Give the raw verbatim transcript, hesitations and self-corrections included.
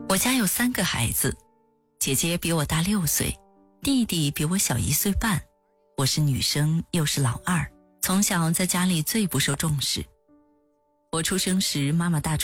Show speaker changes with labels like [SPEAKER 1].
[SPEAKER 1] 我家有三个孩子，姐姐比我大六岁，弟弟比我小一岁半，我是女生又是老二，从小在家里最不受重视。我出生时妈妈大